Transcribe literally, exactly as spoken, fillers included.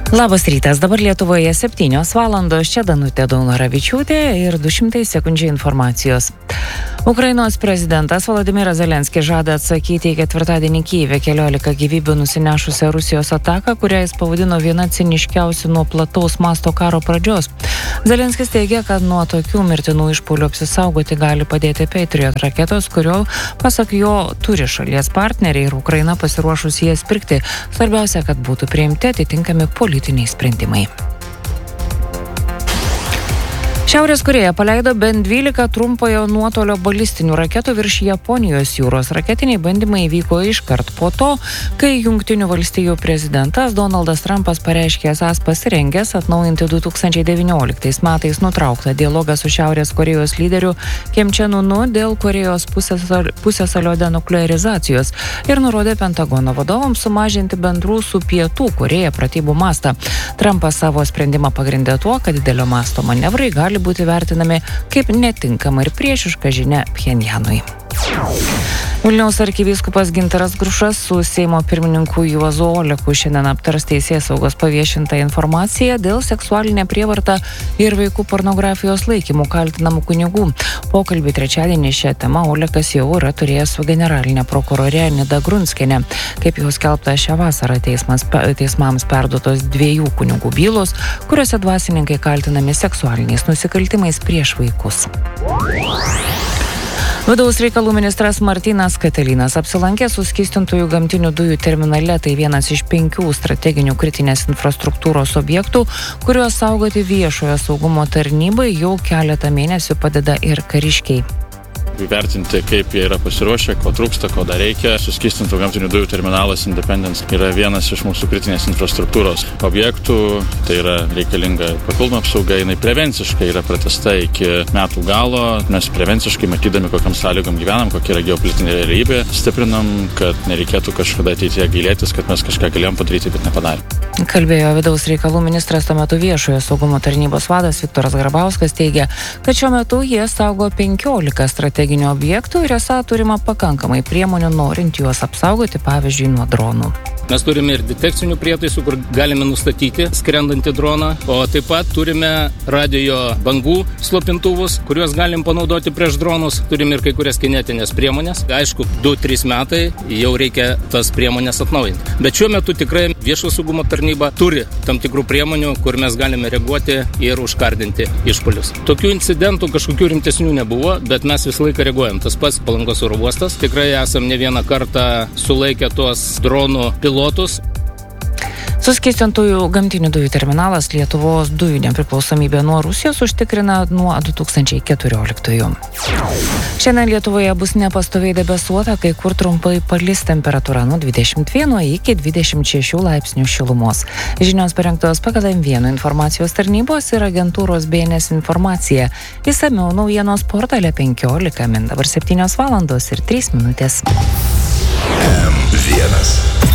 Labas rytas, dabar Lietuvoje septynios valandos, čia Danutė Daunoravičiūtė ir du šimtai sekundžių informacijos. Ukrainos prezidentas Volodymyras Zelenskis žada atsakyti į ketvirtadienį Kyjive keliolika gyvybių nusinešusią Rusijos ataką, kurią jis pavadino viena ciniškiausių nuo plataus masto karo pradžios. Zelenskis teigia, kad nuo tokių mirtinų išpuolių apsisaugoti gali padėti Patriot raketos, kurio, pasak jo, turi šalies partneriai ir Ukraina pasiruošus jas pirkti. Svarbiausia, kad būtų priimti atitinkami politiniai sprendimai. Šiaurės Korėja paleido bent dvylika trumpojo nuotolio balistinių raketų virš Japonijos jūros. Raketiniai bandymai vyko iškart po to, kai Jungtinių valstijų prezidentas Donaldas Trumpas pareiškė esąs pasirengęs atnaujinti du tūkstančiai devynioliktais metais nutrauktą dialogą su Šiaurės Korėjos lyderiu Kim Chen Unu dėl Korėjos pusiasalio denuklearizacijos ir nurodė Pentagono vadovams sumažinti bendrų su Pietų Korėja pratybų mastą. Trumpas savo sprendimą pagrindė tuo, kad didelio masto manevrai gali būti vertinami kaip netinkama ir priešiška žinia Pchenjanui. Vilniaus arkivyskupas Gintaras Grušas su Seimo pirmininku Juozu Oleku šiandien aptars teisėsaugos paviešintą informaciją dėl seksualinę prievartą ir vaikų pornografijos laikymų kaltinamų kunigų. Pokalbį trečiadienį šią temą Olekas jau yra turėjęs su generalinė prokurore Nida Grunskienė. Kaip jau skelbta šią vasarą teismas, teismams perduotos dviejų kunigų bylos, kuriuose dvasininkai kaltinami seksualiniais nusikaltimais prieš vaikus. Vidaus reikalų ministras Martynas Katilinas apsilankė suskystintųjų gamtinių dujų terminale, tai vienas iš penkių strateginių kritinės infrastruktūros objektų, kuriuos saugoti viešojo saugumo tarnybai jau keletą mėnesių padeda ir kariškiai. Įvertinti, kaip jie yra pasiruošę, ko trūksta, ko dar reikia. Suskystintų gamtinių dujų terminalas Independence yra vienas iš mūsų kritinės infrastruktūros objektų. Tai yra reikalinga papildoma apsauga, jinai prevenciškai yra pratęsta iki metų galo. Mes prevenciškai, matydami, kokiam sąlygom gyvenam, kokia yra geopolitinė realybė, stiprinam, kad nereikėtų kažkada ateityje gailėtis, kad mes kažką galėjom padaryti, bet nepadarėm. Kalbėjo vidaus reikalų ministras, tuo metu viešojo saugumo tarnybos vadas Viktoras Grabauskas teigia, kad šiuo metu jie saugo penkiolika strateginių objektų ir esą turima pakankamai priemonių norint juos apsaugoti, pavyzdžiui, nuo dronų. Mes turime ir detekcinių prietaisų, kur galime nustatyti skrendantį droną, o taip pat turime radio bangų slopintuvus, kuriuos galim panaudoti prieš dronus. Turime ir kai kurias kinetinės priemonės. Aišku, du trys metai jau reikia tas priemonės atnaujinti. Bet šiuo metu tikrai viešo saugumo tarnyba turi tam tikrų priemonių, kur mes galime reaguoti ir užkardinti išpuolius. Tokių incidentų kažkokių rimtesnių nebuvo, bet mes visą laiką reaguojam. Tas pats Palangos oro uostas. Tikrai esam ne vieną kartą sulaikę tuos dronų pilotus. Suskystintųjų gamtinių dujų terminalas Lietuvos dujų nepriklausomybę nuo Rusijos užtikrina nuo du tūkstančiai keturioliktųjų. Šiandien Lietuvoje bus nepastoviai debesuota, kai kur trumpai palis, temperatūra nuo dvidešimt vieno iki dvidešimt šešių laipsnių šilumos. Žinios parengtos pagal M vienas informacijos tarnybos ir agentūros B N S informacija. Išsamiau naujienos portale penkiolika min. Dabar septynios valandos ir trys minutės. M vienas.